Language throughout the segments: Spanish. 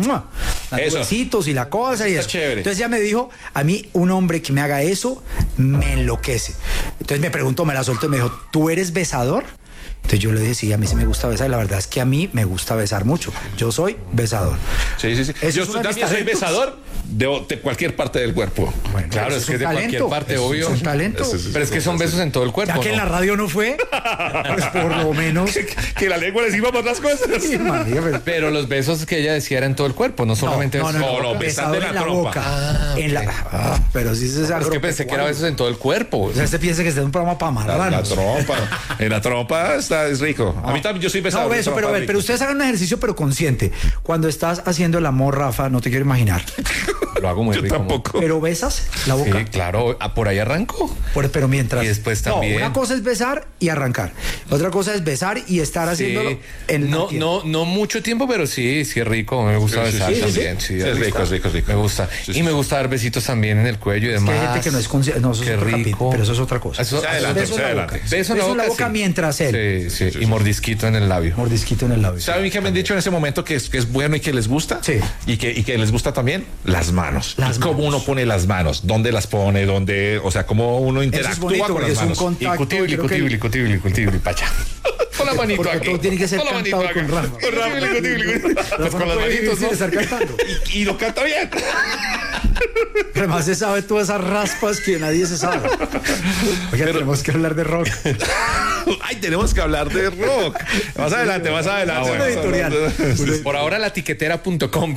Eso. Besitos y la cosa y Está eso. chévere. Entonces ella me dijo, a mí un hombre que me haga eso me enloquece. Entonces me preguntó, me la soltó y me dijo, ¿tú eres besador? Entonces yo le dije, sí, a mí sí me gusta besar. Y la verdad es que a mí me gusta besar mucho. Yo soy besador. Sí. Eso Yo es uno de mis también soy talentos. besador de cualquier parte del cuerpo. Bueno, Claro, eso es que un de cualquier talento. parte, Eso obvio. Es un talento. Eso es- Pero es que son besos en todo el cuerpo, Ya que en ¿no? la radio no fue, pues por lo menos. Que la lengua le encima por otras cosas. Sí, marica, pero- Pero los besos que ella decía eran en todo el cuerpo, no solamente no, besos. no, besando besador en en la la trompa. boca. En la, pero sí se Es que pensé que era besos en todo el cuerpo. O sea, este piensa que este es un programa para La marranos. trompa. En la trompa es rico. A mí también, yo soy besador. No, de beso, trompa, pero, rico. pero ustedes hagan un ejercicio, pero consciente. Cuando estás haciendo el amor, Rafa, no te quiero imaginar. Lo hago muy Yo rico. tampoco. Pero besas la Sí, boca. claro, por ahí arranco. Pero mientras. Y después también. No, una cosa es besar y arrancar. Otra cosa es besar y estar haciéndolo en la piel. no mucho tiempo, pero sí es rico. Me gusta Sí, sí, besar sí, también. sí. Sí, Sí, es rico, es rico, es rico. Me gusta. Sí, Y sí, me sí. gusta dar besitos también en el cuello y Es que demás. hay gente que no es consciente. No, eso es Qué otro rico. capítulo, pero eso es otra cosa. Eso- Sí, adelante, Beso en sí, la adelante. boca. Beso en la boca, sí. mientras él. Sí. Y mordisquito en el labio. Mordisquito en el labio. ¿Saben qué me han dicho en ese momento que es bueno y que les gusta? Sí. Y que les gusta también las manos. Las ¿Cómo manos. uno pone las manos? ¿Dónde las pone? ¿Dónde? O sea, cómo uno Eso es interactúa bonito con porque las es un manos. contacto. Cutibli, creo que- cutibli, pacha. Con la manito Porque aquí. todo tiene que ser Con la manito cantado acá. con Rafa. Con Rafa, cutibli. Pues Rafa con no las puede vivir manitos, sin ¿no? estar cantando. Y lo canta bien. Además se sabe todas esas raspas que nadie se sabe. Oiga, tenemos que hablar de rock. Ay, tenemos que hablar de rock. Más adelante, más adelante. Una editorial. Por ahora la tiquetera.com.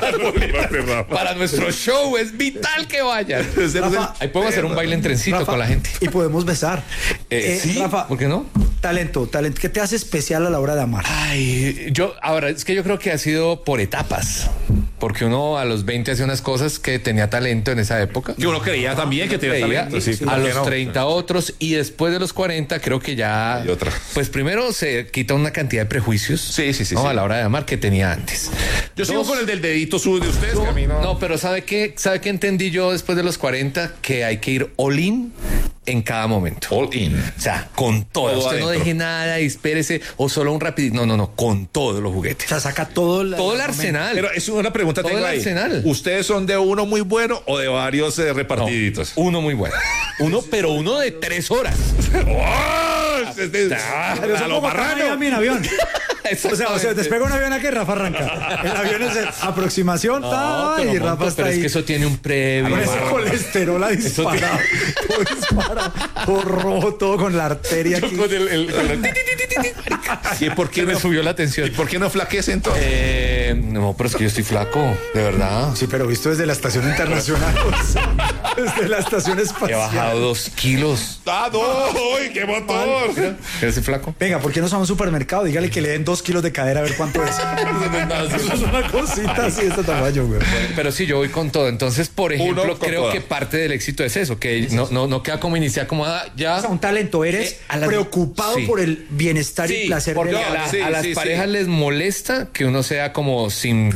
Para nuestro show es vital que vayan. Rafa, Ahí podemos hacer un baile en trencito Rafa, con la gente. Y podemos besar. Sí, Rafa, ¿por qué no? talento. ¿Qué te hace especial a la hora de amar? Ay, ahora, es que yo creo que ha sido por etapas. Porque uno a los 20 hacía unas cosas que tenía talento en esa época. Que uno creía también que tenía Creía, talento. Sí, a ¿por qué los no? 30 otros y después de los 40 creo que ya Y otra. pues primero se quita una cantidad de prejuicios Sí, ¿no? sí. a la hora de amar que tenía antes. Yo sigo Dos, con el del dedito sur de ustedes. Que a mí no. no, pero ¿sabe qué entendí yo después de los 40? Que hay que ir all in en cada momento. All in. O sea, con todo. Todo Usted no adentro. deje nada y espérese o solo un rapidito. No, con todos los O juguetes. sea, saca todo Todo el arsenal. Pero es una pregunta Todo tengo el ahí. arsenal. ¿Ustedes son de uno muy bueno o de varios repartiditos? Uno muy bueno. Pero uno de 3 horas. ¡Oh! Pero eso A lo como marrano. Miami en avión. O sea, Exactamente. despega un avión a que Rafa arranca. El avión es aproximación No, y pero, Rafa Monto, está pero es ahí. que eso tiene un previo. Con ese colesterol a disparar. Todo disparado. Todo rojo, todo con la arteria aquí. Con el- ¿Y por qué me no subió la ¿Y tensión. por qué no flaquece entonces? No, pero es que yo estoy flaco, de verdad. Sí, pero visto desde la estación internacional. o sea, desde la estación He espacial. bajado 2 kilos. ¡Ah, no! ¡Uy, qué motor! ¿Eres flaco? Venga, ¿por qué no se va a un supermercado? Dígale que le den 2 kilos de cadera a ver cuánto es. Eso es una cosita así de este tamaño, güey. Pero sí, yo voy con todo. Entonces, por ejemplo, Uno con creo toda. que parte del éxito es eso, que no queda como iniciar como ya. O sea, un talento, eres A las- preocupado sí. por el bienestar y Sí, placer porque de a, la... sí, a las sí, parejas sí. les molesta que uno sea como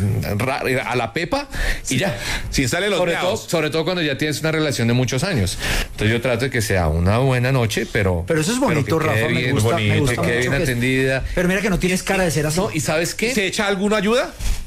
a la pepa y ya. Sin sale los meados. Sobre todo cuando ya tienes una relación de muchos años. Entonces yo trato de que sea una buena noche, pero Pero eso es bonito, que quede Rafa, me bien, gusta, bonito, me gusta que quede mucho bien que es- atendida. Pero mira que no tienes cara de ser así. No, ¿y sabes qué? ¿Se echa alguna ayuda?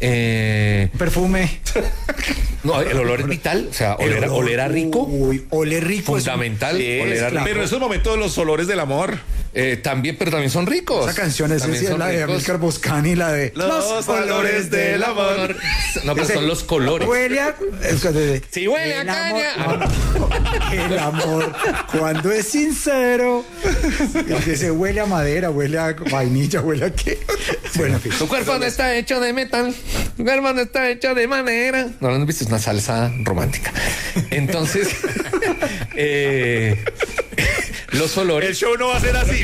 Perfume. No, el olor es vital, o sea, oler a rico, Uy, oler rico fundamental, Es, oler a rico. pero en esos momentos los olores del amor. También, pero también son ricos. Esa canción es, También sí, es son la de ricos. Amílcar Boscani, la de Los olores del amor. No, pero Ese- son los colores. Huele a... Sí, huele a El amor- caña. El amor, cuando es sincero, se huele a madera, huele a vainilla, huele a qué. Bueno, en fin. Tu cuerpo no está hecho de metal, tu cuerpo no está hecho de madera. No lo han visto, es una salsa romántica. Entonces, los El olores. show no va a ser así.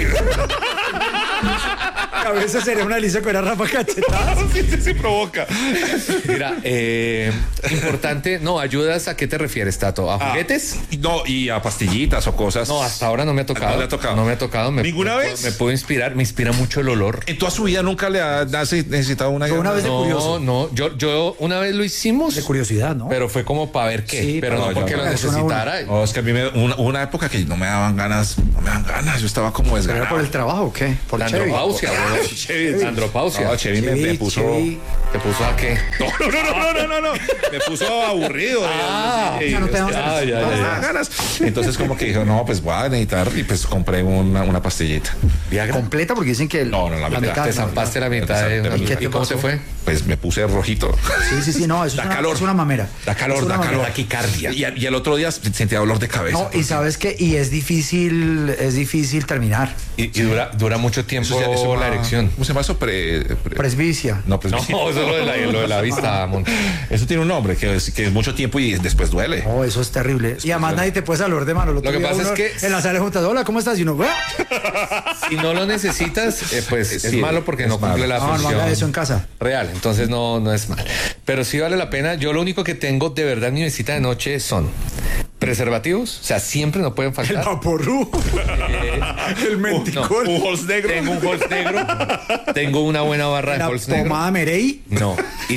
A veces sería una Alicia con Rafa cachetada. Sí, provoca. Mira, importante, no, ayudas, ¿a qué te refieres, Tato? ¿A juguetes? No, y a pastillitas o cosas. No, hasta ahora no me ha tocado. No le ha tocado. No me ha tocado. ¿Ninguna me- vez? Me puedo inspirar, me inspira mucho el olor. ¿En toda su vida nunca le ha necesitado una Yo una vez de No, curioso. no, yo una vez lo hicimos, De curiosidad, ¿no? pero fue como para ver qué, Sí, pero no, no porque yo lo no. necesitara. No, es que a mí una época que no me daban ganas, yo estaba como ¿Pero era desganado. por el trabajo o qué? Por La Chevy. andropausia, güey. Andropausia. No, Chevy me puso... ¿Te puso a qué? No. Me puso aburrido. ya no te damos ganas. Entonces como que dijo, no, pues voy a necesitar y pues compré una pastillita. ¿Viagra? Completa porque dicen que No, la mitad. Te zampaste la mitad de una. ¿Y qué te ¿Y cómo pasó? te fue? Pues me puse rojito. Sí, no, eso Da es una, calor. es una mamera. Da calor. Taquicardia. Y el otro día sentía dolor de cabeza. No, y sabes que es difícil terminar. Y dura mucho tiempo Eso se llama- la erección. ¿Cómo se llama eso? Presbicia. No, pues No, eso es lo de la vista, Monte. eso tiene un nombre que es mucho tiempo y después duele. Oh, eso es terrible. Y además nadie te puede saludar de mano. El otro Lo que día pasa uno es que- en la sala de juntas, hola, ¿cómo estás? Y uno, "Buah". Si no lo necesitas, pues es Sí, malo porque es no cumple malo. la No, no función haga eso en casa. real. Entonces no es mal. Pero sí vale la pena. Yo lo único que tengo de verdad en mi mesita de noche son preservativos. O sea, siempre no pueden faltar. Vaporru. El menticol. Un Halls negro. Tengo un Halls negro. Tengo una buena barra de La Halls negro. pomada Merey. No. Y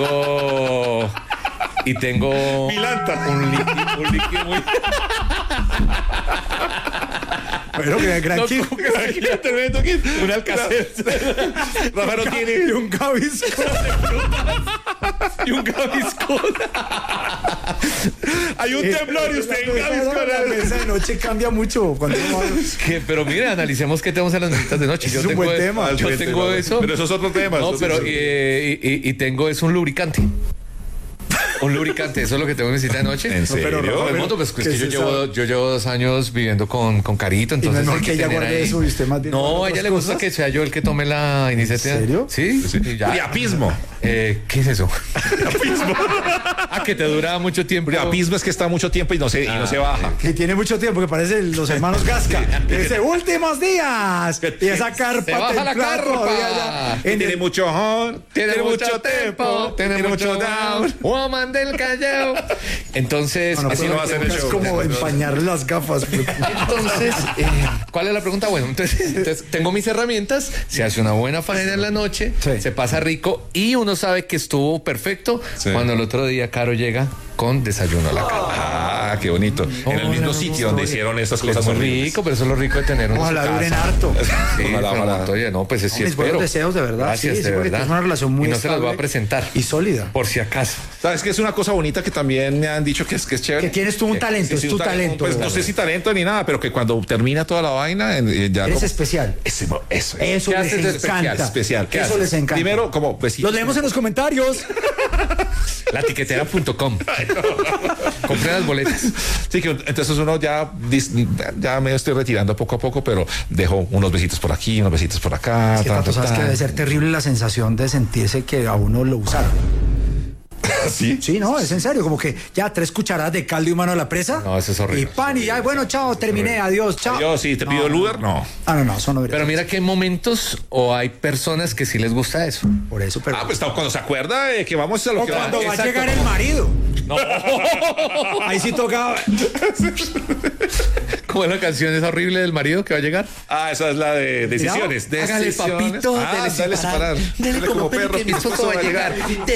tengo Milanta. un líquido muy... Pero que gran No, kit. ¿cómo que tremendo kit? Un Alcacer. Rafa no tiene. Y un cabisco. Y un Gaviscon. Hay un temblor y usted en La Gaviscon. mesa de noche cambia mucho. Cuando uno va- Pero mire, analicemos qué tenemos en las mesitas de noche. Ese es un buen tema. Yo tengo eso. Pero eso es otro tema. No, eso pero es- y tengo es un lubricante. Un lubricante, eso es lo que tengo en mesita de noche. ¿En pero serio? Todo el mundo, pues, ¿qué es que es yo llevo 2 años viviendo con Carito, Y no entonces es mejor hay que ella tener guarde ahí- eso y usted más bien No, guarde a ella otras le gusta cosas. que sea yo el que tome la iniciativa. ¿En serio? Sí, Sí. y ya. Priapismo. ¿Qué es eso? Ah, que te dura mucho tiempo. Priapismo es que está mucho tiempo y no se baja. Que tiene mucho tiempo, que parece los hermanos Gasca. Que dice, últimos días. Y esa carpa Se baja la templada carpa. todavía ya. Y tiene mucho on, Tiene mucho tiempo, tiene mucho down. Woman del Callao. Entonces, No, Así pero no va a ser el es show. como empañar las gafas. entonces, ¿cuál es la pregunta? Bueno, entonces tengo mis herramientas, se hace una buena faena en la noche, Sí. se pasa rico y uno sabe que estuvo perfecto Sí. cuando el otro día Caro llega con desayuno a la cama. Ah, qué bonito. En el mismo sitio donde hicieron estas Es cosas muy horribles. rico, pero eso es lo rico de tener uno en su Ojalá duren casa. harto. Sí, Ojalá, pero, ojalá. oye, no, pues sí Mis espero. buenos deseos, de verdad. Gracias, Sí, de porque verdad. es una relación muy y no se las voy a estable presentar. y sólida. Por si acaso. ¿Sabes que es una cosa bonita que también me han dicho que es chévere? Que tienes tú un talento, Sí, es tu un talento. Pues no sé si talento ni nada, pero que cuando termina toda la vaina, ya Eres como- especial. Eso Eso ¿Qué les haces de especial? encanta. especial. ¿Qué Eso haces? les encanta. Primero, como besitos. Los leemos en los comentarios. Latiquetera.com. Compré las boletas. Sí, que entonces uno ya me estoy retirando poco a poco, pero dejo unos besitos por aquí, unos besitos por acá. Es que, Tato, sabes que debe ser terrible la sensación de sentirse que a uno lo usaron. Sí. Sí, no, es en serio, como que ya 3 cucharadas de caldo humano a la presa. No, eso es horrible. Y pan y ya, bueno, chao, terminé, adiós, chao. Yo, si te pido el Uber, no. No, eso no debería Pero ser. mira que hay momentos o hay personas que sí les gusta eso. Por eso, pero. Ah, pues cuando se acuerda de que vamos a lo o que cuando va a Exacto, llegar el como- marido. No. Ahí sí toca. ¿Cómo es la canción esa horrible del marido que va a llegar? Ah, esa es la de decisiones. Hágale, Decisiones. papito, Ah, dale separar. Dele como perro que mi esposo va a llegar.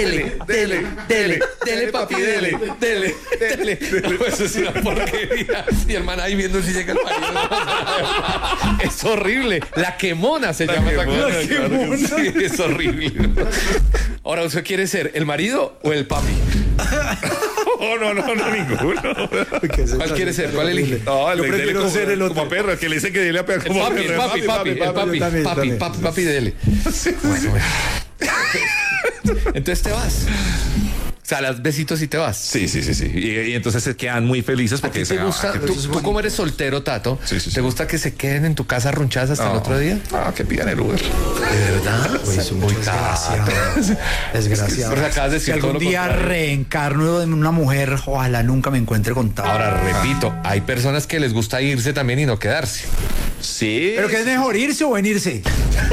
Dele, papi, dele. No, eso es una porquería. Y hermana ahí viendo si llega el marido. Es horrible. La quemona se llama esa quemona, canción. claro que Sí, es horrible. Ahora, ¿usted quiere ser el marido o el papi? No, ninguno. ¿Cuál quiere ser? ¿Cuál elige? No, Yo prefiero ser el otro. Como perro, que le dice que dile a perro El como papi, el perro. papi, papi, dele. Bueno, entonces te vas. O sea, las besitos y te vas. Sí. Y entonces se quedan muy felices ¿A porque ti te gusta? Tú como eres soltero, Tato, Sí, sí, ¿te sí. gusta que se queden en tu casa ronchadas hasta el otro día? Ah, que pidan el Uber. ¿De verdad? Pues, muy desgraciado. Desgraciado. Porque acabas de decir si todo algún lo día contrario. reencarno en una mujer, ojalá nunca me encuentre con tal. Ahora, repito, hay personas que les gusta irse también y no quedarse. Sí. ¿Pero qué es mejor, irse o venirse?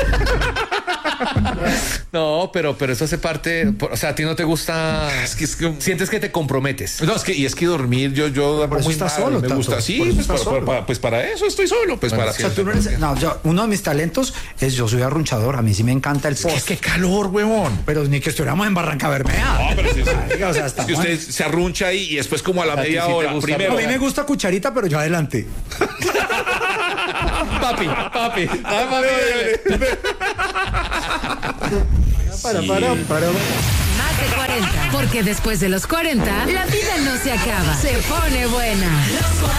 No, pero eso hace parte. O sea, a ti no te gusta. Es que Sientes que te comprometes. no, es que dormir yo Por eso muy estás mal, solo, me Tato. gusta. Sí, Por eso pues estás solo. pues para eso estoy solo, pues Bueno, para. sí, O sea, tú no eres. No, uno de mis talentos es yo soy arrunchador. A mí sí me encanta el post. Qué calor, huevón. Pero ni que estuviéramos en Barranca Bermeja. No, pero sí, sí. Marica, o sea, Es está que usted se arruncha ahí y después como a la A ti media sí te hora. gusta, Primero. A mí me gusta cucharita, pero yo adelante. Papi. Para. Más de 40. Porque después de los 40, la vida no se acaba. Se pone buena. Los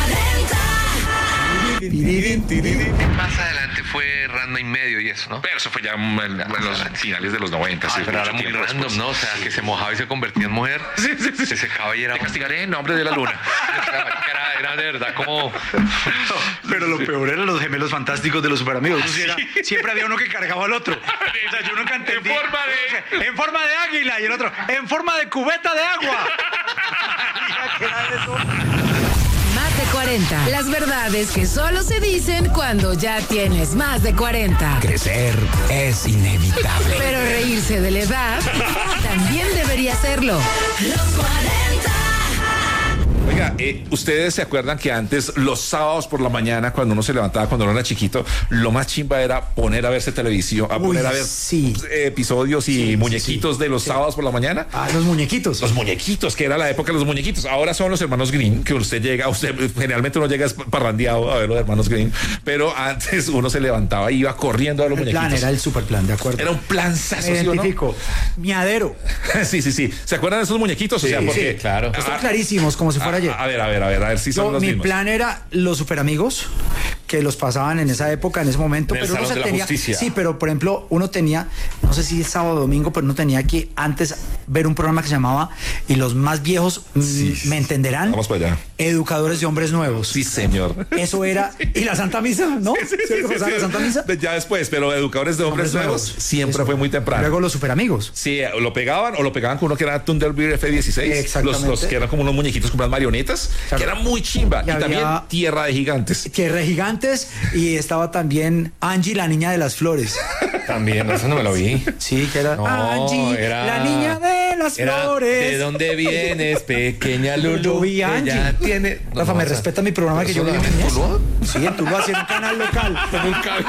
40. Más adelante fue Randa y medio y eso, ¿no? Pero eso fue ya en los finales de los 90. Ay, pero era muy random, ¿no? O sea, que se mojaba y se convertía en mujer. Sí. Se secaba y era... Te castigaré en nombre de la luna. Era de verdad como... Pero lo peor eran los gemelos fantásticos de los superamigos. Siempre había uno que cargaba al otro. O sea, yo nunca entendí. En forma de águila y el otro en forma de cubeta de agua. ¿Qué era eso? Más de 40. Las verdades que solo se dicen cuando ya tienes más de 40. Crecer es inevitable. Pero reírse de la edad también debería serlo. Los 40. Oiga, ¿ustedes se acuerdan que antes, los sábados por la mañana, cuando uno se levantaba, cuando uno era chiquito, lo más chimba era poner a verse televisión, poner a ver episodios y muñequitos de los sábados por la mañana? Ah, los muñequitos. Los muñequitos, que era la época de los muñequitos. Ahora son los hermanos Green, que generalmente uno llega parrandeado a ver los hermanos Green, pero antes uno se levantaba y iba corriendo a los muñequitos. El plan era el super plan, de acuerdo. Era un planzazo, Me ¿sí o no? identifico. Miadero. Sí. ¿Se acuerdan de esos muñequitos? O sea, porque, sí, claro. Están clarísimos, como si fuera ayer. A ver si son los Mi mismos. plan era los superamigos, que los pasaban en esa época, en ese momento, En el pero uno Salón de la tenía, Justicia. sí, pero por ejemplo, uno tenía, no sé si es sábado o domingo, pero uno tenía que antes ver un programa que se llamaba, y los más viejos me entenderán, Vamos para allá. Educadores de Hombres Nuevos. Sí, señor. Eso era, y la Santa Misa, ¿no? ¿Cierto que pasaba la Santa Misa? Ya después, pero Educadores de Hombres Nuevos siempre Eso. fue muy temprano. Luego los superamigos. Sí, lo pegaban con uno que era Thunderbird F-16. Exactamente. Los que eran como unos muñequitos con unas marionetas, Claro. que eran muy chimba. Y Y había- también Tierra de Gigantes. Tierra de Gigantes, y estaba también Angie, la niña de las flores. También, eso no me lo vi. Sí, que era No, Angie, era- la niña de las flores. ¿De dónde vienes, pequeña Lulu? Yo vi Que Angie. ya tiene... Rafa, me respeta mi programa que yo vi en mi niñez. Sí, en Tuluá, sí, en un canal local. Yo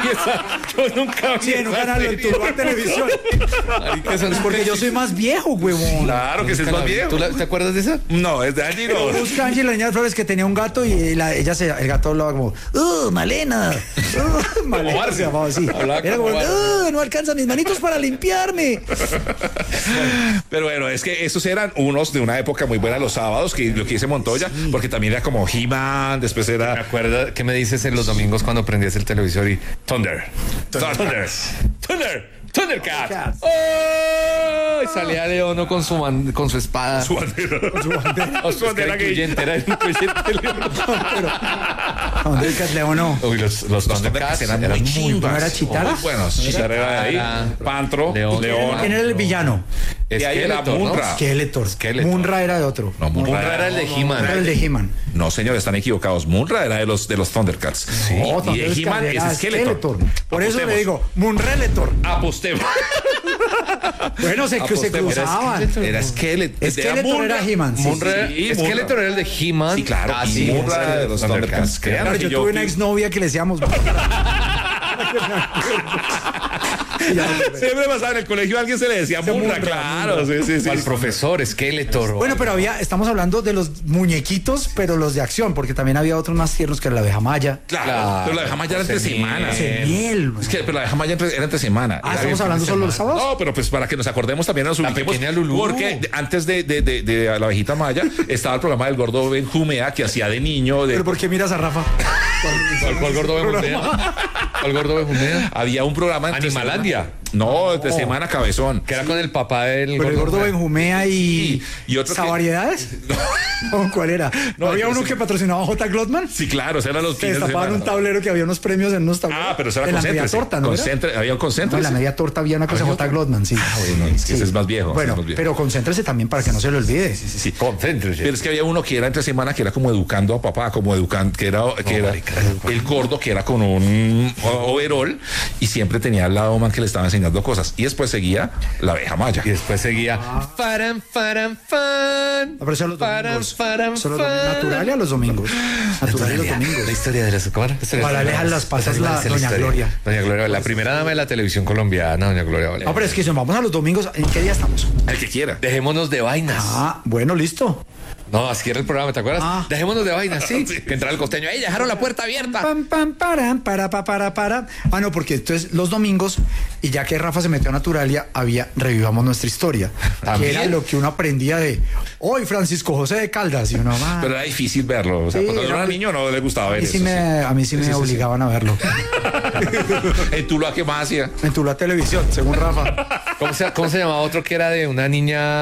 nunca vi Sí, en un canal en Tuluá Televisión. Porque yo soy más viejo, huevón. Claro que sí es más viejo. ¿Te acuerdas de esa? No, es de Angie, no. Busca Angie, la niña de las flores, que tenía un gato, y el gato hablaba como, Malena. Malena Marcia. se llamaba así. Hablaba Era como como, Marcia. no alcanzan mis manitos para limpiarme. Pero bueno, es que esos eran unos de una época muy buena los sábados, que lo que hice Montoya, porque también era como He-Man, después ¿Me era acuerdas qué me dices en los domingos cuando prendías el televisor y Thundercat? ¡Oh! Y salía Leono con su espada. su bandera. O su bandera gay. incluyente, era incluyente Leono. Thundercat Leono. Uy, los Thundercats eran eran muy muy chimbas. ¿No era Chitara? Muy buenos. Chitara era de ahí. Chitara, Pantro, León. León. ¿Quién era el villano? Y ahí era Skeletor, ¿no? Munra. Skeletor. Skeletor. Munra era de otro. No, Munra era el de He-Man. Era el de He-Man. No, señor, están equivocados. Munra era de los Thundercats. Sí. No, Y de He-Man era es Skeletor. Por eso le Apostemos. digo, Munreletor. Apostemos. Bueno, se Apostemos. cruzaban. Era Skeletor. Skeletor era He-Man. Sí, Munra, sí, Skeletor era el de He-Man. Sí, claro. Ah, y sí, Munra era de los Thundercats. Claro, Créanme yo que tuve una exnovia que le decíamos. Siempre pasaba en el colegio, a alguien se le decía Munra, Munra, claro. Sí. Al profesor Skeletor. Bueno, pero estamos hablando de los muñequitos, pero los de acción, porque también había otros más tiernos, que era la abeja maya. Claro, pero la de Jamaya era entre semana. Miel. Es que, pero la de Jamaya era entre semana. Ah, Era ¿estamos bien hablando fin de solo los semana. sábados? No, pero pues para que nos acordemos también nos La ubiquemos. pequeña Lulú. Porque antes de la abejita Maya estaba el programa del gordo Benjumea, que hacía de niño. ¿Pero por qué miras a Rafa? ¿Cuál gordo Benjumea? ¿Cuál gordo Benjumea? Había un programa entre Animalandia. semana. No, entre semana cabezón. Que era con el papá del Pero el gordo Benjumea y otro que- ¿Savariedades? ¿O cuál era? ¿No había pero uno sí. que patrocinaba a J. Glotman? Sí, claro, eran los Que fines de destapaban un semana. tablero que había unos premios en unos tableros. Ah, pero eso era en la media Concéntrese. torta, ¿no? era? Había un No, Concéntrese. en la media torta había una cosa de J. Glotman, sí. Ah, bueno, es que ese es más viejo. Bueno, ese es más viejo. pero concéntrese también para que no se lo olvide. Sí. Concéntrese. Pero es que había uno que era entre semana, que era como educando a papá, como educando, que era el gordo, que era con un overol, y siempre tenía al lado man que le estaba enseñando cosas. Y después seguía la abeja Maya. Y después seguía faran, fan. No, pero eso a los domingos. Solo natural y a los domingos. Natural y los domingos. La historia de las ¿cómo era? Para alejar las pasas la doña historia. Gloria. Doña Gloria, la primera dama de la televisión colombiana, doña Gloria Valencia. No, pero es que si vamos a los domingos, ¿en qué día estamos? El que quiera. Dejémonos de vainas. Ah, bueno, listo. No, así era el programa, ¿te acuerdas? Dejémonos de vainas, sí. Que entraba el costeño. ¡Ey, dejaron la puerta abierta! Pam, pam, param, para. Ah, no, porque entonces los domingos, y ya que Rafa se metió a Naturalia, había Revivamos Nuestra Historia. ¿También? Que era lo que uno aprendía de hoy Francisco José de Caldas. Y uno, Pero era difícil verlo. O sea, Sí, cuando era niño no le gustaba ver eso. a mí sí me obligaban a verlo. ¿En Tuluá qué más hacía? En Tuluá Televisión, según Rafa. ¿Cómo se llamaba otro que era de una niña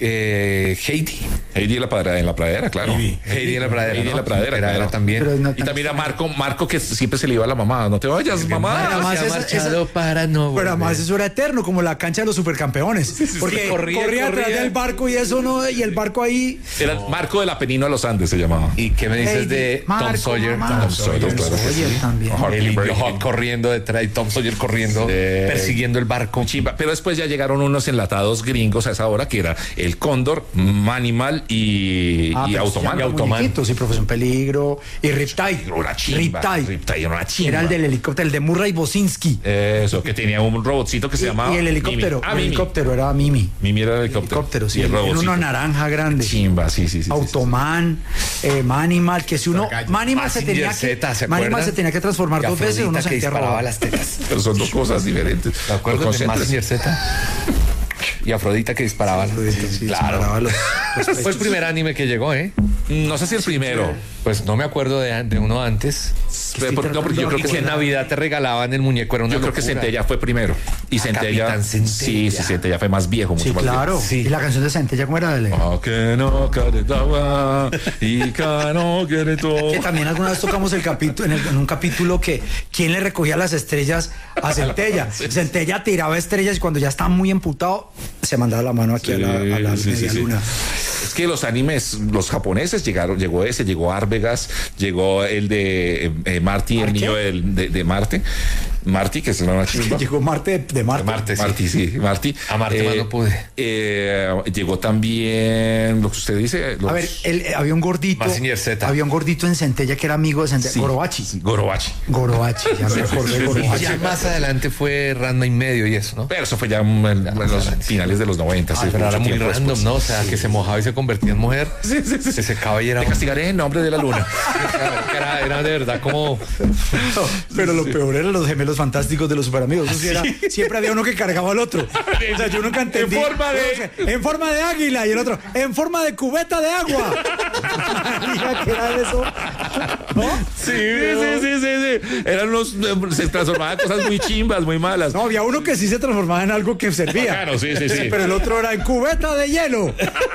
Heidi? Heidi en la pradera, claro. Heidi en la pradera. Heidi en la pradera, Era claro. también. Pero no Y también era Marco que siempre se le iba a la mamá. No te vayas, mamá. además Se ha esa- marchado para no Pero además volver. eso era eterno, como la cancha de los supercampeones. Porque corría detrás del barco y eso no, y el barco ahí. Era Marco de la Penina de los Andes se llamaba. ¿Y qué me dices de Marco, Tom Sawyer? mamá. Tom Sawyer, claro que sí. También. El indio Huckleberry Hawk corriendo detrás y Tom Sawyer corriendo, persiguiendo el barco. Chimba. Pero después ya llegaron unos enlatados gringos a esa hora que era el Cóndor, Manimal y Automan. Muñequitos, y Profesión Peligro, y Riptide. Era una chimba. Riptide era una chimba. Era el del helicóptero, el de Murray Bosinski. Eso, que tenía un robotcito que se llamaba Y el helicóptero. Mimi. El Mimi. helicóptero era Mimi. Mimi era el helicóptero. Sí. Y el Era robotcito. uno naranja grande. Chimba, sí. Automan, Manimal, que si uno. Manimal se Mazinger tenía que. Z, ¿se Manimal acuerdan? se tenía que transformar Y dos veces, uno Afrodita se que sentía disparaba robado. las tetas. Pero son dos cosas diferentes. ¿Te acuerdas de Concéntrese. Mazinger Z? Y Afrodita que disparaba. Sí, Claro. disparaba los Fue el primer anime que llegó, ¿eh? No sé si el primero. Pues no me acuerdo de uno antes. Porque yo creo Y que en Navidad te regalaban el muñeco, era una Yo creo que locura. Centella fue primero. Y Centella. Capitán Centella. Sí, Centella fue más viejo, mucho Sí, más claro. Sí. Y la canción de Centella, ¿cómo era? Que no caretagua y que no quiere todo. Que también alguna vez tocamos el capítulo en un capítulo que quién le recogía las estrellas a Centella. Centella tiraba estrellas y cuando ya estaba muy emputado se mandaba la mano aquí a la media luna. Es que los animes, los japoneses llegó ese, llegó Árvegas, llegó el de Marty, el niño de Marte. Marty, que es una chimba. Llegó Marte de Marte. Marty. A Marte más no pude. Llegó también lo que usted dice. A ver, había un gordito. Mazinger Z. Había un gordito en Centella que era amigo de Centella. Gorobachi, ya me acordé de Y Gorobachi. ya más adelante fue Ranma y medio y eso, ¿no? Pero eso fue ya en los finales de los 90. sí, Pero era mucho muy tiempo random, después. ¿no? O sea, que se mojaba y se convertía en mujer. Se secaba y era... Te castigaré en nombre de la luna. Era de verdad como... Pero lo peor eran los gemelos fantásticos de los superamigos. Eso sí era, siempre había uno que cargaba al otro. O sea, yo nunca entendí. En forma de águila y el otro en forma de cubeta de agua. Diga, ¿qué era eso? ¿No? Sí. Eran unos. Se transformaban en cosas muy chimbas, muy malas. No, había uno que sí se transformaba en algo que servía. Claro, sí. Pero el otro era en cubeta de hielo.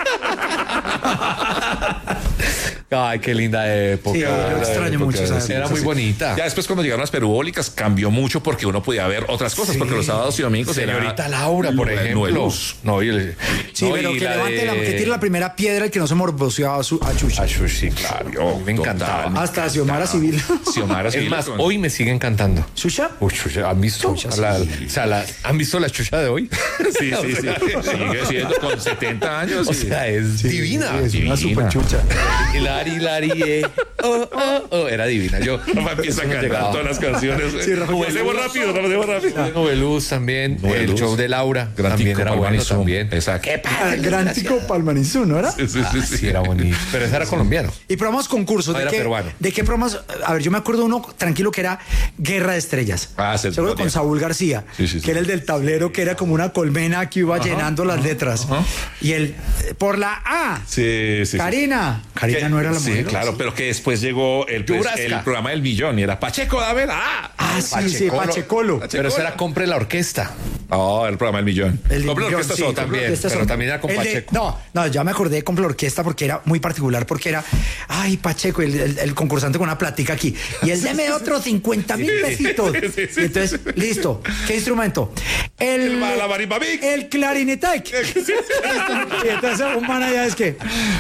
Ay, qué linda época. Sí, yo extraño mucho esa época. Era muy bonita. Ya después, cuando llegaron las perubólicas, cambió mucho porque uno podía ver otras cosas, porque los sábados y domingos Señorita Laura, por ejemplo. Luz. No, Sí, pero que que tire la primera piedra el que no se morboseaba a Chucha. Sí, claro. Me encantaba. Hasta Xiomara Civil. Xiomara Es Civil más, con- hoy me siguen cantando. ¿Chucha? Uy, Chucha, ¿han visto? ¿Han visto la Chucha de hoy? Sí. Sigue siendo con 70 años. O sea, es divina. Sí, es una super chucha. Lari, era divina. Yo Rafa empieza a cantar llegaba. todas las canciones. Sí, Rafa, Pasemos rápido. Noveluz también. El Noveluz. show de Laura Gran también Tico era bueno Palmanizú. también. Exacto. Gran Tico Palmanizú, ¿no era? Sí. Sí, era bonito. Pero ese era colombiano. Y programas concursos. No, era peruano. ¿De qué programas? A ver, yo me acuerdo uno tranquilo que era Guerra de Estrellas. Sí, Seguro con Saúl García, Sí. que era el del tablero, que era como una colmena que iba llenando las letras. Y el por la A. Sí. Karina. Karina no era la mujer. Sí, claro, pero que después llegó el programa del millón y era Pacheco, dame la Ah, sí, Pachecolo. Pero ese era Compre la Orquesta. Oh, el programa del millón. Millón, Orquesta sí, Soto. también, Orquesta pero Soto. también era con El de- Pacheco. No, ya me acordé con la orquesta porque era muy particular, porque era, ay, Pacheco, el concursante con una platica aquí. Y él, deme otros 50,000 pesitos. Sí. Y entonces, listo. ¿Qué instrumento? La marimba big. El clarinetec. Y entonces un man allá es que.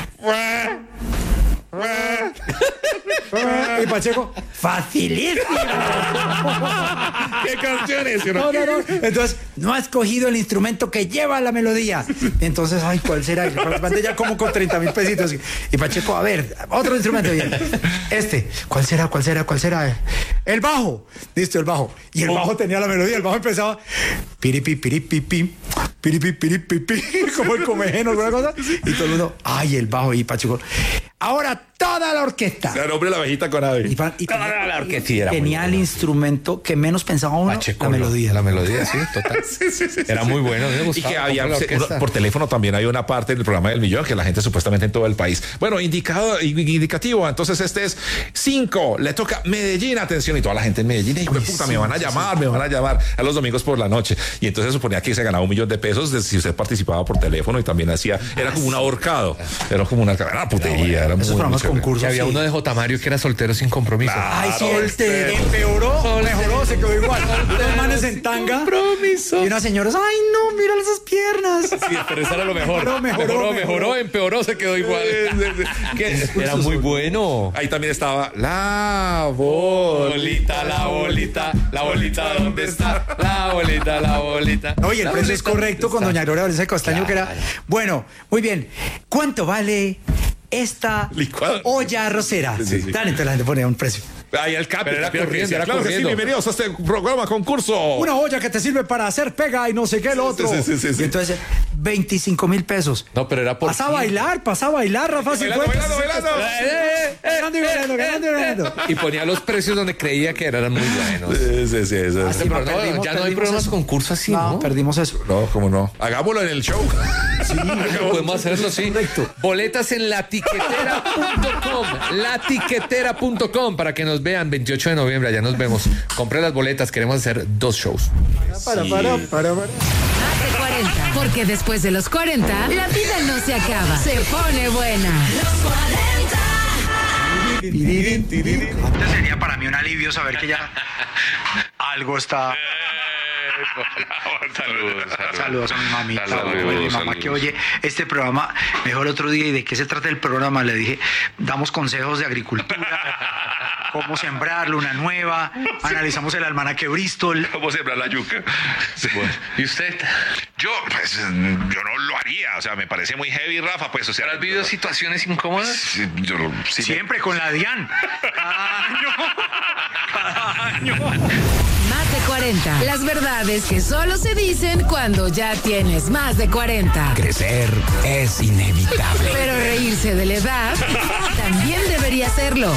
Y Pacheco, facilísimo. ¿Qué canciones? No. Entonces, no ha escogido el instrumento que lleva la melodía. Entonces, ay, ¿cuál será? Y el participante ya como con 30,000 pesitos. Y Pacheco, a ver, otro instrumento. Bien. ¿Cuál será? El bajo. Listo, el bajo. Y el bajo tenía la melodía. El bajo empezaba. Piripi, piripi, pim. piripi, como el comejeno, alguna cosa. Y todo el mundo, ay, el bajo y Pachuco. Ahora toda la orquesta. El hombre la abejita con ave. Y Toda la orquesta. tenía el instrumento que menos pensaba uno, Pacheco, la melodía. La melodía, sí, total. Sí. Era muy bueno, me Y gustaba. que había, la orquesta. por teléfono también hay una parte del programa del millón que la gente supuestamente en todo el país. Bueno, indicativo. Entonces este es 5. Le toca Medellín, atención. Y toda la gente en Medellín, hijo de puta, me van a llamar a los domingos por la noche. Y entonces suponía que se ganaba $1 millón si usted participaba por teléfono y también era como un ahorcado. Era como una putería. Era Esos muy programas chévere. concursos. Que había sí. uno de J. Mario que era soltero sin compromiso. Ay, sí, empeoró, mejoró, se quedó igual. Dos manes en tanga. Compromiso. Y unas señoras, ay, no, mira esas piernas. Sí, pero eso era lo mejor. Mejoró. Empeoró, se quedó igual. Que era muy bueno. Ahí también estaba la Bolita, ¿dónde está? La bolita. Oye, el precio es correcto con doña Gloria Valencia Castaño, que era. Bueno, muy bien. ¿Cuánto vale esta Licuado. olla arrocera? Sí. Tan, entonces la gente ponía un precio. Ahí el capi. Pero era corriendo, era claro que sí, corriendo. bienvenidos a este programa concurso. Una olla que te sirve para hacer pega y no sé qué el otro. Sí. Y entonces, 25,000 pesos. No, pero era por. Pasa a bailar, Rafa. Bailando. Y ponía los precios donde creía que eran muy buenos. Sí, eso. Así Pero perdimos, ya no hay perdimos programas eso. concurso así, No, ¿no? perdimos eso. No, cómo no. Hagámoslo en el show. Podemos hacerlo, sí. Correcto. Boletas en latiquetera.com. Latiquetera.com para que nos vean 28 de noviembre. Allá nos vemos. Compré las boletas. Queremos hacer 2 shows. Para. Más de 40. Porque después de los 40, la vida no se acaba. Se pone buena. Entonces sería para mí un alivio saber que ya algo está. Saludos a mi mamita, mi mamá que oye este programa. Mejor otro día. ¿Y de qué se trata el programa? Le dije, damos consejos de agricultura, cómo sembrar luna nueva, analizamos el almanaque Bristol. ¿Cómo sembrar la yuca? Sí. Bueno, ¿y usted? Yo no lo haría. O sea, me parece muy heavy, Rafa. Pues, o sea, ¿Has vivido situaciones incómodas? Sí, Siempre con la DIAN. Cada año. Más de 40. Las verdades que solo se dicen cuando ya tienes más de 40. Crecer es inevitable. Pero reírse de la edad también debería serlo.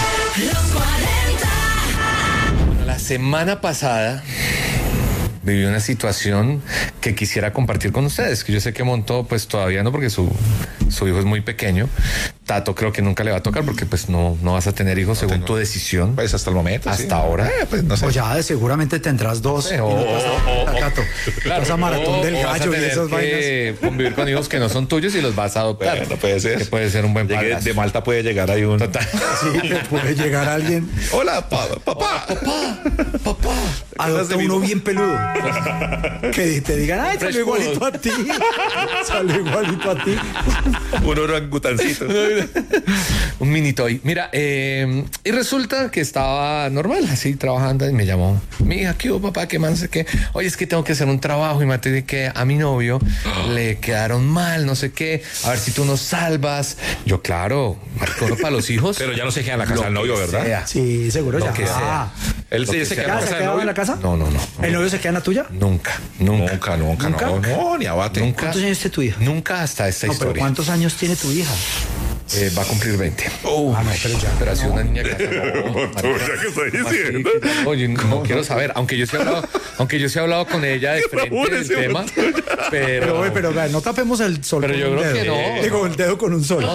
La semana pasada viví una situación que quisiera compartir con ustedes, que yo sé que Montó pues todavía no, porque su hijo es muy pequeño. Tato creo que nunca le va a tocar porque pues no vas a tener hijos según tu decisión. Pues hasta el momento. Hasta sí. ahora. Pues no sé. O ya seguramente tendrás 2. Claro, esa maratón del o vas a gallo y tener esas que vainas. convivir con hijos que no son tuyos y los vas a adoptar. Bueno, puede ser. Que puede ser un buen Llegue padrastro. de Malta puede llegar ahí un. Total. Sí, te puede llegar alguien. Hola, papá. Papá. Adopta uno bien peludo. Que te digan, ay, salió Fresh igualito a ti. Salió igualito a ti. Un orangutancito. Un mini toy. Mira, y resulta que estaba normal, así trabajando, y me llamó. Mi hija, ¿qué hubo, papá? ¿Qué más? ¿Qué? Oye, es que tengo que hacer un trabajo y me dice que a mi novio le quedaron mal, no sé qué. A ver si tú nos salvas. Yo, claro, marco para los hijos. Pero ya no se queda en la casa del novio, ¿verdad? Sea. Sí, seguro Lo ya. que sea. Él Lo que se sea. queda en la ¿Se casa del quedaba en novio. la casa? No. ¿El novio se queda en la tuya? Nunca. Nunca. No, ni abate. Nunca. ¿Cuántos años tiene tu hija? Nunca hasta esta No, pero historia. ¿cuántos años tiene tu hija? Va a cumplir 20. No, pero ya. Pero ha sido una niña que ¿Qué estoy diciendo? Oye, no quiero saber, aunque yo sí he hablado con ella de frente del tema, Pero, pero pero no tapemos el sol Pero con yo un creo dedo. que no. Digo, el dedo con un sol.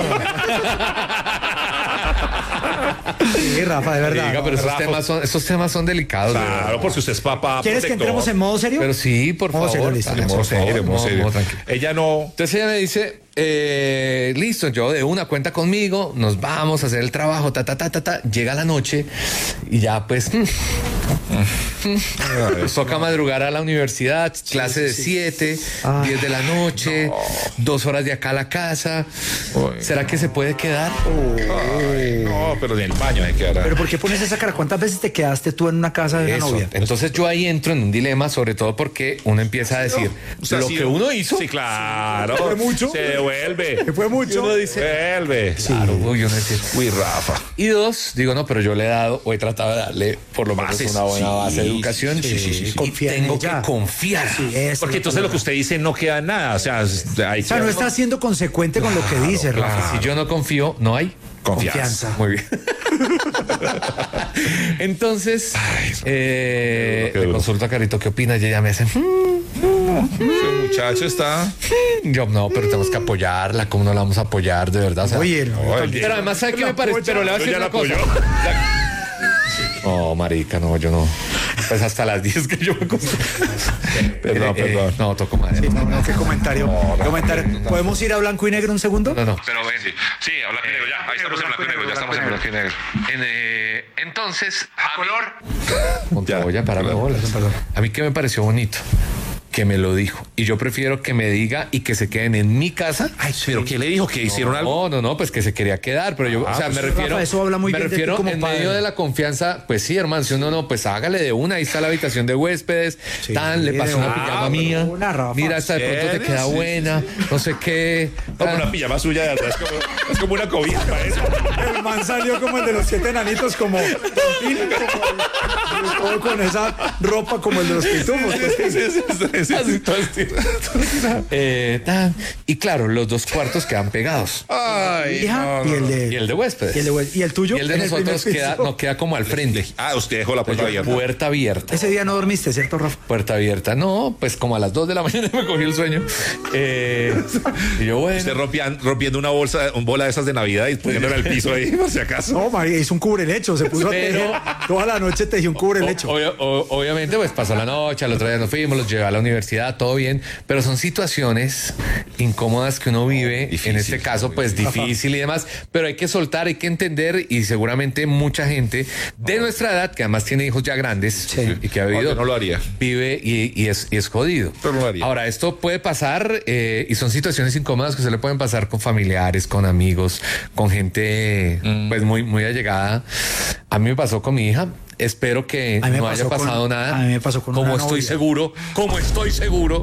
Sí, Rafa, de verdad. Diga, no. pero Rafa. esos temas son delicados. de verdad. Claro, porque usted es papá. ¿Quieres que protector. entremos en modo serio? Pero sí, por Modo favor. serio, listo. dale, Modo por favor, serio, modo serio. tranquilo. Ella no. Entonces ella me dice, listo, yo de una cuenta conmigo, nos vamos a hacer el trabajo, llega la noche y ya pues nos toca madrugar a la universidad, clase de 7, 10 de la noche, 2 horas de acá a la casa. ¿Será que se puede quedar? No, pero en el baño hay que quedar. Pero ¿por qué pones esa cara? ¿Cuántas veces te quedaste tú en una casa de una Eso. novia? Entonces yo ahí entro en un dilema, sobre todo porque uno empieza a decir O sea, lo sí, que uno hizo. Sí, claro. ¿Fue mucho? Se devuelve. ¿Fue mucho? Uno dice, Vuelve. claro, uy, uno dice, Uy, Rafa. y 2, digo, no, pero yo le he dado o he tratado de darle por lo menos Bases, una buena sí. base educación. sí. Y Confía en tengo ella. que confiar. Sí, es Porque la entonces lo palabra. que usted dice no queda nada. O sea, No está siendo consecuente con lo que dice, Rafa. Si yo no confío, no hay confianza. Muy bien. Entonces, qué le duro. consulto a Carito qué opina y ella me hace. Ese muchacho está. Yo no, pero tenemos que apoyarla. ¿Cómo no la vamos a apoyar de verdad? O sea, Oye, no, No, pero además, ¿sabe qué me parece? Pero le voy a decir ya una la cosa. apoyó. No, marica, no, yo no. Pues hasta las 10 que yo me acosté. Perdón. No, toco madre. No, qué comentario. ¿Podemos ir a blanco y negro un segundo? No. Pero ven, sí, a blanco y negro ya. Ahí estamos en blanco y negro, ya estamos en blanco y negro. Entonces, a color. Montoya, para bolas. Perdón. A mí que me pareció bonito que me lo dijo. Y yo prefiero que me diga y que se queden en mi casa. Ay, pero ¿qué le dijo? ¿Que hicieron algo? No, pues que se quería quedar, pero yo, o sea, me pues, refiero, Rafa, eso habla muy me bien de ti refiero como en padre. medio de la confianza, pues sí, hermano, si uno no, pues hágale de una, ahí está la habitación de huéspedes, Sí, tan, le de pasó una una, pijama de mía, una, Rafa. mira, esta de pronto te ¿Serio? queda Sí, buena, no sé qué. Como una pijama suya de verdad, es como una cobija eso. El man salió como el de los 7 enanitos, como todo con esa ropa como el de los pitufos. Así, todo así. Y claro, los dos cuartos quedan pegados. Ay, Hija, no, y el de... Y el de huéspedes. ¿Y el tuyo? Y el de en el nosotros primer queda, piso. no queda como al frente. Ah, usted dejó la puerta abierta. Puerta abierta. Ese día no dormiste, ¿cierto, Rafa? Puerta abierta. No, pues como a las 2 de la mañana me cogió el sueño. Y yo, bueno. Usted rompiendo una bola de esas de Navidad y poniéndola en el piso ahí, por si acaso. No, María, hizo un cubrelecho, se puso Pero- a tejer. Toda la noche tejió un cubrelecho. Obviamente, pues pasó la noche, al otro día nos fuimos, los llevé a la universidad, todo bien, pero son situaciones incómodas que uno vive, Difícil, en este caso, pues difícil y demás, pero hay que soltar, hay que entender y seguramente mucha gente de nuestra edad, que además tiene hijos ya grandes Sí. y que ha No, vivido, yo no lo haría. vive y es jodido. Pero no lo haría. Ahora, esto puede pasar y son situaciones incómodas que se le pueden pasar con familiares, con amigos, con gente pues muy allegada. A mí me pasó con mi hija. Espero que A mí me no haya pasó con- pasado nada. a mí me pasó con como una estoy novia. seguro.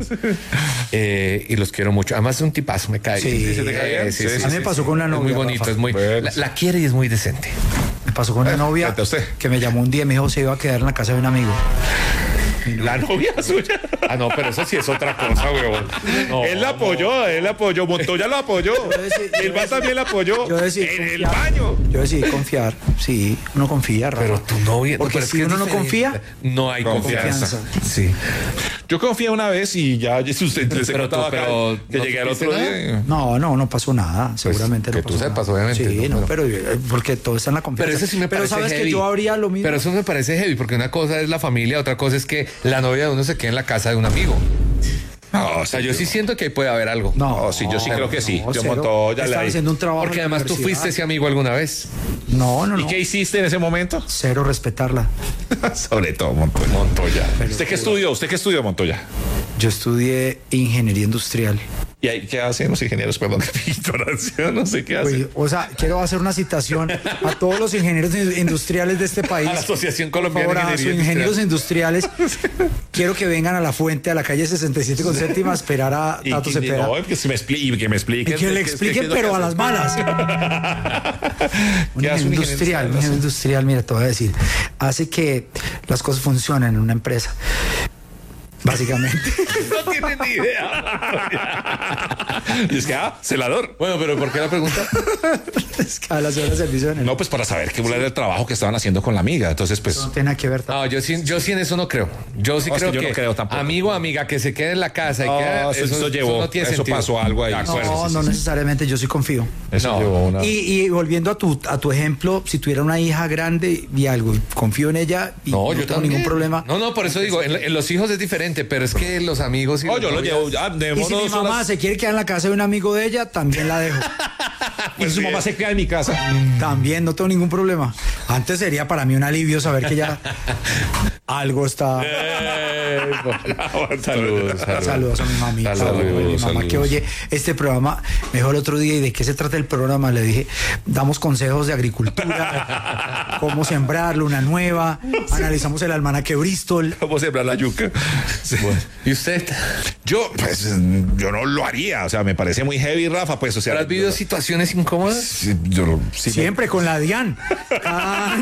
Y los quiero mucho. Además es un tipazo, me cae. Sí. bien. ¿Sí te cae bien? Sí, Sí, sí, a mí me sí, pasó sí. con una Es novia, muy bonito, Rafa. es muy. Bueno. La quiere y es muy decente. Me pasó con una novia cuente usted. que me llamó un día y me dijo se iba a quedar en la casa de un amigo. La novia suya. Ah, no, pero eso sí es otra cosa, huevón. No, Él la apoyó, Montoya lo apoyó. El man también la apoyó. Yo decidí En el confiar. baño. Yo decidí confiar. Sí, uno confía, Rafa. Pero tu novia. Porque pero es si que es uno no diferente. confía, no hay confianza. confianza. Sí. Yo confié una vez y ya usted les he Pero tú, contado acá pero que ¿no llegué al supiste otro nada? día. no pasó nada. Seguramente que no tú pasó sepas, nada. obviamente, Sí, no, no, pero porque todo está en la confianza. Pero eso sí me parece sabes heavy. que yo habría lo mismo. Pero eso me parece heavy, porque una cosa es la familia, otra cosa es que la novia de uno se quede en la casa de un amigo. No, O sea, yo sí siento que ahí puede haber algo. No, sí, yo sí creo que sí. Yo cero. Montoya Estaba la haciendo un trabajo. Porque en la además tú universidad. fuiste ese amigo alguna vez. No. ¿Y qué hiciste en ese momento? Cero respetarla. Sobre todo Montoya. ¿Usted qué estudió, Montoya? Yo estudié ingeniería industrial. ¿Y ahí qué hacen los ingenieros? Perdón, que ignorancia, no sé qué hacen. O sea, quiero hacer una citación a todos los ingenieros industriales de este país. A la Asociación Por Colombiana favor, de a sus Ingeniería ingenieros industriales. Quiero que vengan a la fuente, a la calle 67 con séptima, a esperar a Tato Cepeda. No, que me expliquen. Y que le expliquen, pero a las malas. Un ¿Qué hace un ingeniero ingeniero industrial, mira, te voy a decir, hace que las cosas funcionen en una empresa. Básicamente. No tienen ni idea. Y es que, celador. Bueno, pero ¿por qué la pregunta? Es que a las horas de servicio en el... No, pues para saber qué era el trabajo que estaban haciendo con la amiga. Entonces, pues. No tiene nada que ver. No, yo sí en eso no creo. Yo sí No, es creo que yo que no creo tampoco. amigo, amiga, que se quede en la casa y que eso llevó, no tiene eso sentido. pasó algo ahí. De acuerdo. No necesariamente, yo sí confío. Eso No. llevó una. Y volviendo a tu ejemplo, si tuviera una hija grande y algo, confío en ella y No, no yo tengo también. ningún problema. No, por eso digo, en los hijos es diferente, pero es que los amigos y Oh, los yo lo novios- llevo. Ya, Y si mi mamá se quiere quedar en la casa de un amigo de ella, también la dejo. Y su mamá se queda en mi casa. También no tengo ningún problema. Antes sería para mí un alivio saber que ya algo está. Saludos a mi mamita. Mi mamá que oye este programa, me dijo el otro día, ¿y de qué se trata el programa? Le dije, damos consejos de agricultura, cómo sembrar luna nueva, analizamos el almanaque Bristol. ¿Cómo sembrar la yuca? Sí. Bueno. ¿Y usted? Yo no lo haría, o sea, me parece muy heavy, Rafa, pues, o sea. ¿Has vivido situaciones incómodas? Sí, siempre con la Dian. Cada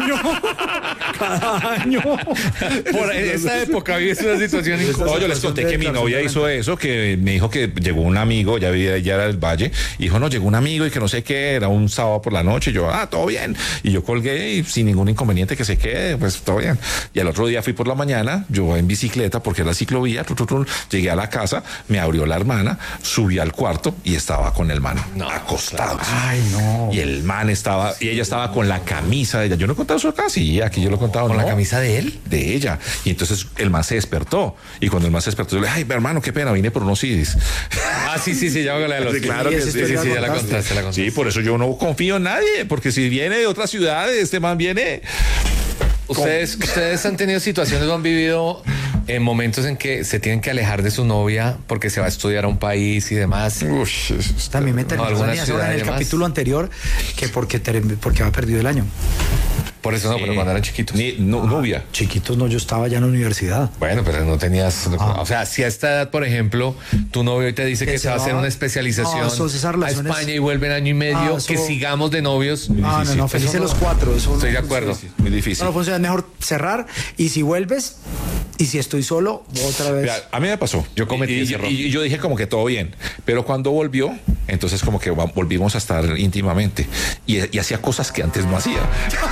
año. Por esa época vives una situación incómoda. No, yo les conté que mi novia hizo eso, que me dijo que llegó un amigo, ya era del Valle, y dijo, no, llegó un amigo y que no sé qué, era un sábado por la noche, y yo, todo bien. Y yo colgué y sin ningún inconveniente que se quede, pues todo bien. Y al otro día fui por la mañana, yo en bicicleta, porque era ciclovía, llegué a la casa, me abrió la hermana, subí al cuarto y estaba con el man acostado. Ay, no. Y el man estaba, y ella estaba con la camisa de ella. Yo no he contado eso acá, sí, aquí yo lo he contado. ¿Con la camisa de él? De ella. Y entonces el man se despertó. Y cuando el man se despertó, yo le dije, ay, hermano, qué pena, vine por unos CDs. Sí, ya hago la de los sí, claro que sí, ya la contaste. Sí, por eso yo no confío en nadie, porque si viene de otras ciudades, este man viene. ¿Ustedes han tenido situaciones o han vivido en momentos en que se tienen que alejar de su novia porque se va a estudiar a un país y demás? También me terminó en el capítulo anterior que porque había perdido el año. Por eso no, pero cuando eran chiquitos. Novia. Chiquitos no, yo estaba ya en la universidad. Bueno, pero no tenías. O sea, si a esta edad, por ejemplo, tu novio hoy te dice que se va a hacer una especialización a España y vuelve en año y medio, que sigamos de novios. No, felices los cuatro. Estoy de acuerdo. Muy difícil. No funciona, es mejor cerrar y si vuelves y si estoy solo, otra vez. Mira, a mí me pasó. Yo cometí ese error. Y yo dije como que todo bien, pero cuando volvió, entonces como que volvimos a estar íntimamente y hacía cosas que antes no hacía.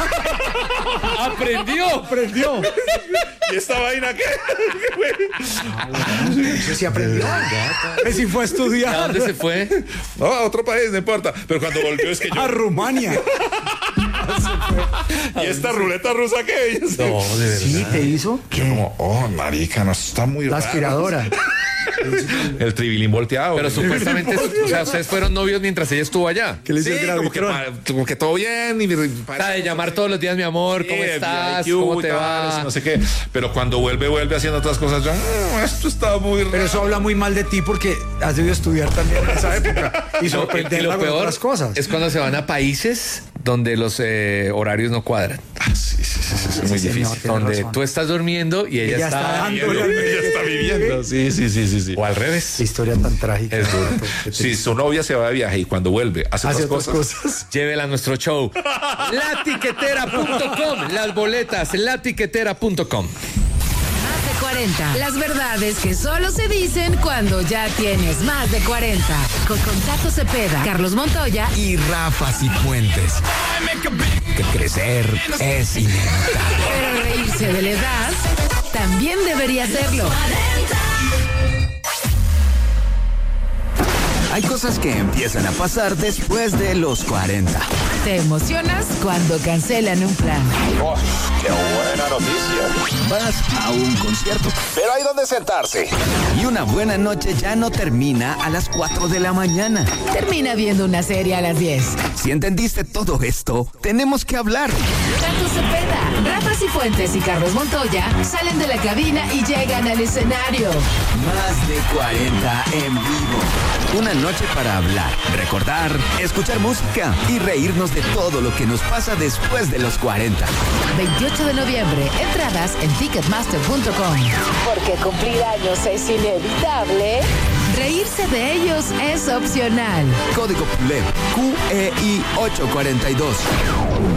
Aprendió. ¿Y esta vaina qué? Sí aprendió. Sí fue a estudiar. ¿A dónde se fue? No, a otro país, no importa. Pero cuando volvió es que yo... A Rumania. ¿Y esta ruleta rusa qué? No, de verdad. Sí, ¿te hizo? Yo como, marica, no está muy La raro. aspiradora. El tribilín volteado. Pero supuestamente, o sea, ustedes fueron novios mientras ella estuvo allá. ¿Qué le sí, como que todo bien. O sea, de llamar todos los días, mi amor, ¿cómo estás? ¿Cómo te va? No sé qué. Pero cuando vuelve haciendo otras cosas, yo, esto está muy raro. Pero eso habla muy mal de ti porque has debido estudiar también en esa época y sorprenderla con otras cosas. Es cuando se van a países donde los horarios no cuadran. Sí, es muy difícil. Donde tú estás durmiendo y ella está viviendo. Sí. O al revés. Qué historia tan trágica. Es duro. Si su novia se va de viaje y cuando vuelve hace otras cosas. Llévela a nuestro show. Latiquetera.com. Las boletas, latiquetera.com. Más de 40. Las verdades que solo se dicen cuando ya tienes más de 40. Con Tato Cepeda, Carlos Montoya y Rafa Cifuentes. Que crecer es inevitable. Pero reírse de la edad también debería serlo. Hay cosas que empiezan a pasar después de los 40. Te emocionas cuando cancelan un plan. ¡Oh, qué buena noticia! Vas a un concierto. Pero hay donde sentarse. Y una buena noche ya no termina a las 4 de la mañana. Termina viendo una serie a las 10. Si entendiste todo esto, tenemos que hablar. Tato Cepeda, Rafa Cifuentes y Carlos Montoya salen de la cabina y llegan al escenario. Más de 40 en vivo. Una noche para hablar, recordar, escuchar música y reírnos de todo lo que nos pasa después de los 40. 28 de noviembre, entradas en ticketmaster.com. Porque cumplir años es inevitable, reírse de ellos es opcional. Código PULEP, QEI 842.